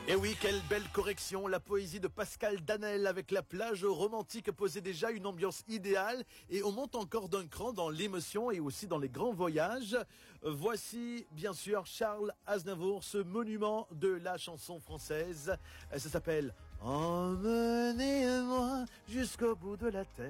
Et oui, quelle belle correction. La poésie de Pascal Danel avec la plage romantique posait déjà une ambiance idéale et on monte encore d'un cran dans l'émotion et aussi dans les grands voyages. Voici, bien sûr, Charles Aznavour, ce monument de la chanson française. Ça s'appelle « Emmenez-moi jusqu'au bout de la terre ».